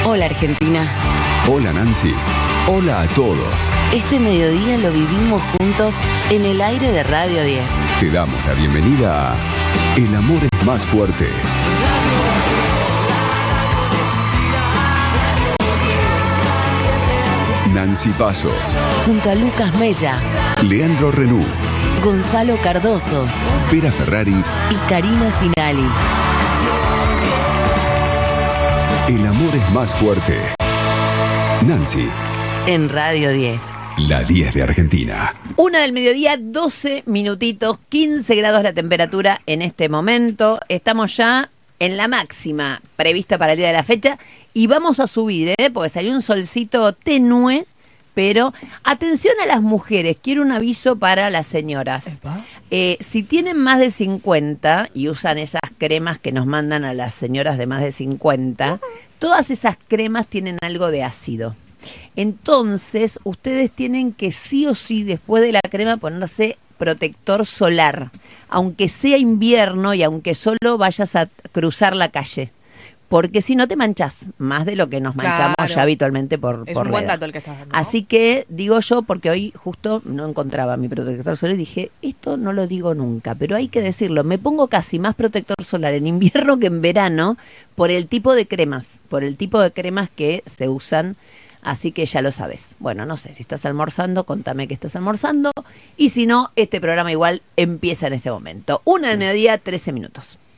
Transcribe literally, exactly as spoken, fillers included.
Hola Argentina. Hola Nancy. Hola a todos. Este mediodía lo vivimos juntos en el aire de Radio diez. Te damos la bienvenida a El amor es más fuerte. Nancy Pasos. Junto a Lucas Mella, Leandro Renú. Gonzalo Cardoso. Vera Ferrari. Y Karina Sinali. El amor es más fuerte. Nancy. En Radio diez. La diez de Argentina. Una del mediodía, doce minutitos, quince grados la temperatura en este momento. Estamos ya en la máxima prevista para el día de la fecha y vamos a subir, ¿eh? Porque salió un solcito tenue, pero atención a las mujeres, quiero un aviso para las señoras. Eh, si tienen más de cincuenta y usan esas cremas que nos mandan a las señoras de más de cincuenta, todas esas cremas tienen algo de ácido. Entonces, ustedes tienen que sí o sí, después de la crema, ponerse protector solar, aunque sea invierno y aunque solo vayas a cruzar la calle, porque si no te manchas más de lo que nos manchamos Claro. ya habitualmente por Es por un buen edad. dato el que estás dando, ¿no? Así que digo yo, porque hoy justo no encontraba mi protector solar y dije, esto no lo digo nunca, pero hay que decirlo, me pongo casi más protector solar en invierno que en verano por el tipo de cremas, por el tipo de cremas que se usan. Así que ya lo sabes. Bueno, no sé, si estás almorzando, contame que estás almorzando. Y si no, este programa igual empieza en este momento. Una del mediodía, trece minutos.